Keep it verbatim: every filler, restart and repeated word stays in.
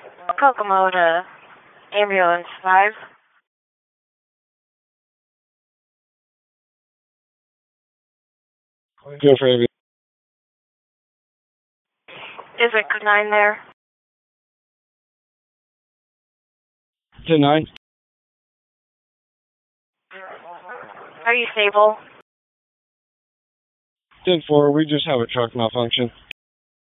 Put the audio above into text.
Kokomo to ambulance five. Go for ambulance. Is it nine there? ten nine. Are you stable? ten four, we just have a truck malfunction.